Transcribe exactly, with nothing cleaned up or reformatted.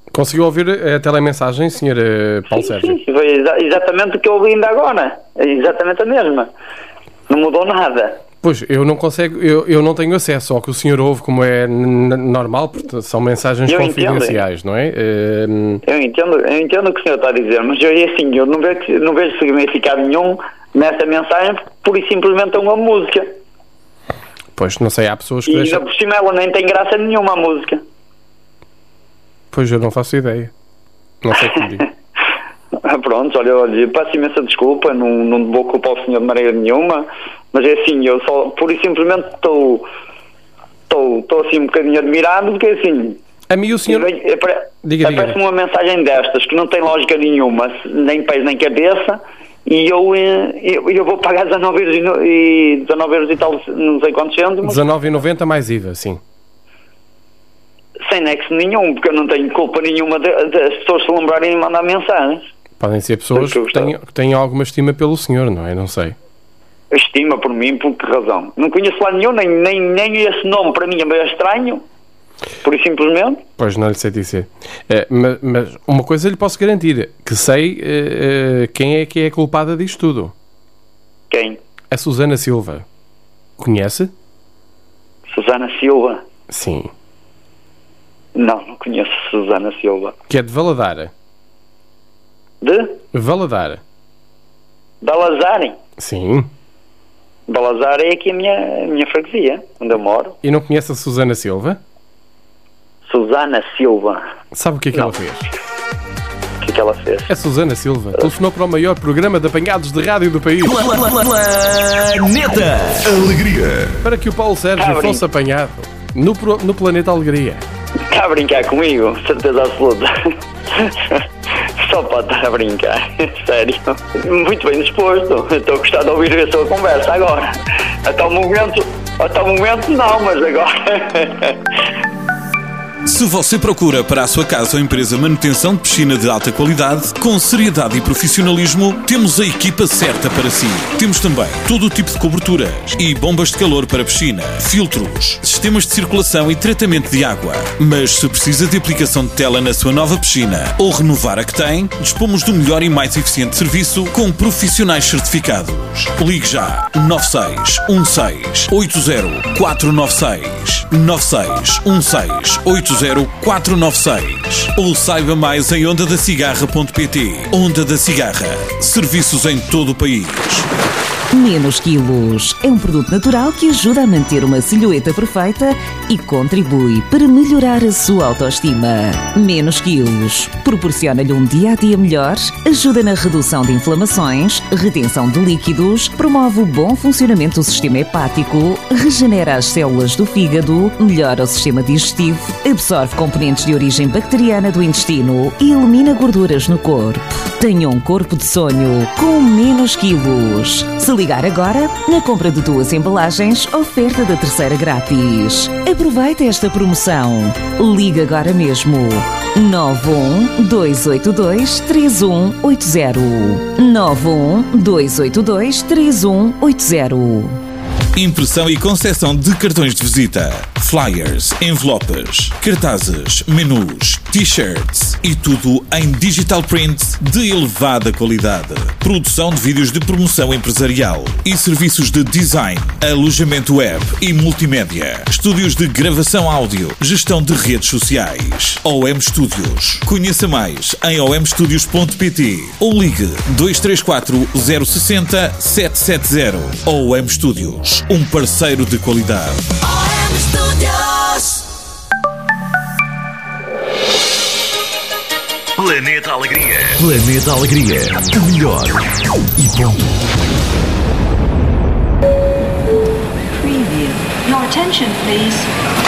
Conseguiu ouvir a telemensagem, senhor Paulo sim, Sérgio? Sim, foi exa- exatamente o que eu ouvi ainda agora. É exatamente a mesma. Não mudou nada. Pois, eu não consigo, eu, eu não tenho acesso ao que o senhor ouve, como é n- normal, porque são mensagens Eu confidenciais, não é? Uh, Eu entendo, eu entendo o que o senhor está a dizer, mas eu, assim, eu não vejo, não vejo significado nenhum nessa mensagem, por e simplesmente é uma música. Pois, não sei, há pessoas que E deixam... ainda por cima ela nem tem graça nenhuma, a música. Pois, eu não faço ideia. Não sei o que digo. Pronto, olha, olha, peço imensa desculpa, não, não vou culpar o senhor de maneira nenhuma, mas é assim, eu só, por e simplesmente estou estou estou assim um bocadinho admirado, porque assim... A mim o senhor... Apare- Diga, diga. Aparece-me uma mensagem destas, que não tem lógica nenhuma, nem pés nem cabeça, e eu, eh, eu, eu vou pagar dezanove euros e, no- e dezanove euros e tal, não sei quantos cêntimos, dezanove e noventa mais I V A, sim. sem nexo nenhum, porque eu não tenho culpa nenhuma de- das pessoas se lembrarem e mandar mensagens. Podem ser pessoas Foi o que eu que têm, que têm alguma estima pelo senhor, não é? Não sei. Estima por mim, por que razão? Não conheço lá nenhum, nem, nem, nem esse nome para mim é meio estranho, por e simplesmente. Pois, não lhe sei dizer. Eh, mas, mas uma coisa lhe posso garantir, que sei eh, eh, quem é que é a culpada disto tudo. Quem? A Susana Silva. Conhece? Susana Silva? Sim. Não, não conheço Susana Silva. Que é de Valadares. De? Valadares. Balazarem? Sim. Balazar é aqui a minha, a minha freguesia, onde eu moro. E não conhece a Susana Silva? Susana Silva. Sabe o que é que Não. ela fez? O que é que ela fez? A Susana Silva telefonou para o maior programa de apanhados de rádio do país Planeta Alegria. para que o Paulo Sérgio Tá fosse apanhado no, pro- no Planeta Alegria. Está a brincar comigo? Certeza absoluta. Só pode estar a brincar. Sério. Muito bem disposto. Estou a gostar de ouvir a sua conversa agora. Até o momento, até o momento não, mas agora... Se você procura para a sua casa ou empresa manutenção de piscina de alta qualidade, com seriedade e profissionalismo, temos a equipa certa para si. Temos também todo o tipo de coberturas e bombas de calor para piscina, filtros, sistemas de circulação e tratamento de água. Mas se precisa de aplicação de tela na sua nova piscina ou renovar a que tem, dispomos do melhor e mais eficiente serviço com profissionais certificados. Ligue já nove seis um seis oito zero quatro nove seis nove seis um seis oito zero quatro nove seis ou saiba mais em onda da cigarra ponto pt. Onda da Cigarra. Serviços em todo o país. Menos Quilos é um produto natural que ajuda a manter uma silhueta perfeita e contribui para melhorar a sua autoestima. Menos Quilos proporciona-lhe um dia-a-dia melhor, ajuda na redução de inflamações, retenção de líquidos, promove o bom funcionamento do sistema hepático, regenera as células do fígado, melhora o sistema digestivo, absorve componentes de origem bacteriana do intestino e elimina gorduras no corpo. Tenha um corpo de sonho com menos quilos. Se ligar agora, na compra de duas embalagens, oferta da terceira grátis. Aproveite esta promoção. Ligue agora mesmo. nove um dois oito dois três um oito zero nove um dois oito dois três um oito zero. Impressão e concessão de cartões de visita, flyers, envelopes, cartazes, menus, t-shirts e tudo em digital print de elevada qualidade. Produção de vídeos de promoção empresarial e serviços de design, alojamento web e multimédia. Estúdios de gravação áudio, gestão de redes sociais. O M Studios. Conheça mais em o m studios ponto pt ou ligue dois três quatro zero seis zero sete sete zero. O M Studios. Um parceiro de qualidade. Planeta Alegria. Planeta Alegria. O melhor e ponto. Preview. Your attention, please.